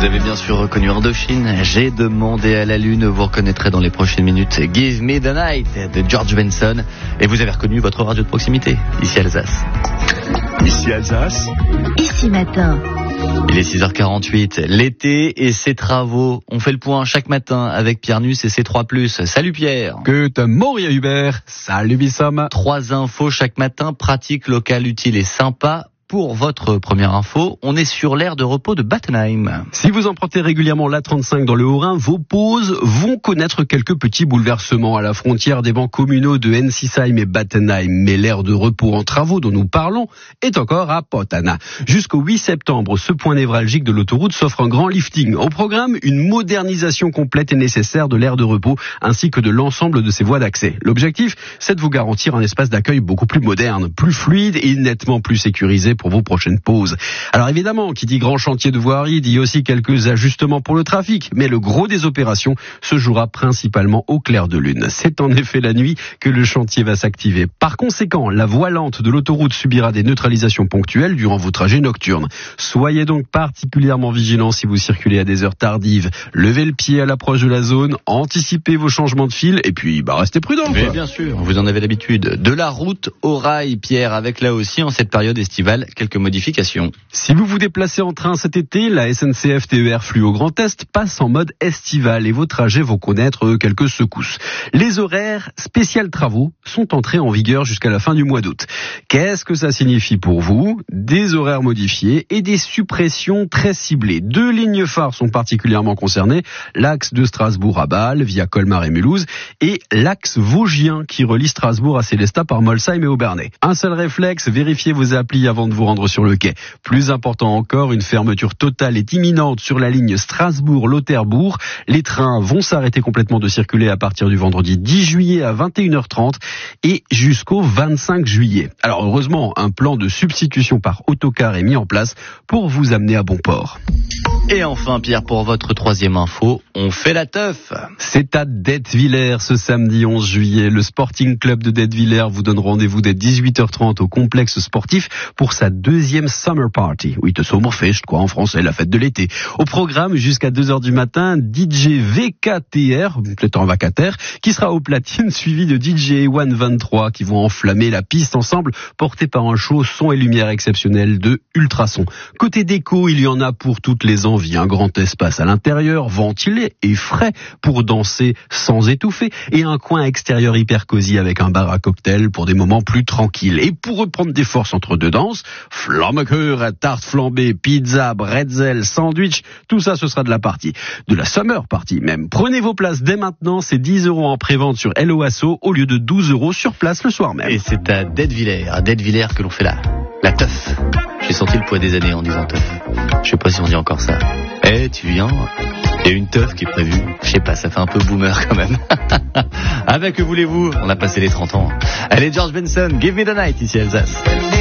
avez bien sûr reconnu Indochine. J'ai demandé à la lune. Vous reconnaîtrez dans les prochaines minutes Give Me the Night de George Benson. Et vous avez reconnu votre radio de proximité, ici Alsace. Ici Alsace. Ici matin. Il est 6h48, l'été et ses travaux. On fait le point chaque matin avec Pierre Nuss et ses 3+. Salut Pierre. Good morning Hubert. Salut Bissom. 3 infos chaque matin, pratiques, locales, utiles et sympas. Pour votre première info, on est sur l'aire de repos de Battenheim. Si vous empruntez régulièrement l'A35 dans le Haut-Rhin, vos pauses vont connaître quelques petits bouleversements à la frontière des bancs communaux de Ensisheim et Battenheim. Mais l'aire de repos en travaux dont nous parlons est encore à Potana. Jusqu'au 8 septembre, ce point névralgique de l'autoroute s'offre un grand lifting. Au programme, une modernisation complète est nécessaire de l'aire de repos ainsi que de l'ensemble de ses voies d'accès. L'objectif, c'est de vous garantir un espace d'accueil beaucoup plus moderne, plus fluide et nettement plus sécurisé pour vos prochaines pauses. Alors évidemment, qui dit grand chantier de voirie, dit aussi quelques ajustements pour le trafic, mais le gros des opérations se jouera principalement au clair de lune. C'est en effet la nuit que le chantier va s'activer. Par conséquent, la voie lente de l'autoroute subira des neutralisations ponctuelles durant vos trajets nocturnes. Soyez donc particulièrement vigilants si vous circulez à des heures tardives. Levez le pied à l'approche de la zone, anticipez vos changements de fil et puis restez prudents. Mais bien sûr, vous en avez l'habitude. De la route au rail, Pierre, avec là aussi en cette période estivale quelques modifications. Si vous vous déplacez en train cet été, la SNCF TER Fluo Grand Est passe en mode estival et vos trajets vont connaître quelques secousses. Les horaires spécial travaux sont entrés en vigueur jusqu'à la fin du mois d'août. Qu'est-ce que ça signifie pour vous ? Des horaires modifiés et des suppressions très ciblées. 2 lignes phares sont particulièrement concernées, l'axe de Strasbourg à Bâle via Colmar et Mulhouse et l'axe vosgien qui relie Strasbourg à Sélestat par Molsheim et Obernai. Un seul réflexe, vérifiez vos applis avant de vous rendre sur le quai. Plus important encore, une fermeture totale est imminente sur la ligne Strasbourg-Lauterbourg. Les trains vont s'arrêter complètement de circuler à partir du vendredi 10 juillet à 21h30 et jusqu'au 25 juillet. Alors heureusement, un plan de substitution par autocar est mis en place pour vous amener à bon port. Et enfin, Pierre, pour votre 3e info, on fait la teuf. C'est à Detwiller ce samedi 11 juillet. Le Sporting Club de Detwiller vous donne rendez-vous dès 18h30 au complexe sportif pour sa 2e Summer Party. Oui, de Sommerfest, quoi, en français, la fête de l'été. Au programme, jusqu'à 2h du matin, DJ VKTR, peut-être en vacataire, qui sera au platine, suivi de DJ One 23 qui vont enflammer la piste ensemble, porté par un show son et lumière exceptionnel de Ultrason. Côté déco, il y en a pour toutes les envies. Un grand espace à l'intérieur, ventilé et frais pour danser sans étouffer, et un coin extérieur hyper cosy avec un bar à cocktail pour des moments plus tranquilles. Et pour reprendre des forces entre deux danses, flammekuchen, tarte flambée, pizza, bretzel, sandwich, tout ça ce sera de la partie. De la summer party même. Prenez vos places dès maintenant, c'est 10 € en prévente sur LOASO au lieu de 12 € sur place le soir même. Et c'est à Detwiller que l'on fait la teuf. J'ai senti le poids des années en disant teuf. Je sais pas si on dit encore ça. Tu viens, il y a une teuf qui est prévue. Je sais pas, ça fait un peu boomer quand même. Avec que voulez-vous, on a passé les 30 ans. Allez, George Benson, Give Me the Night ici Alsace.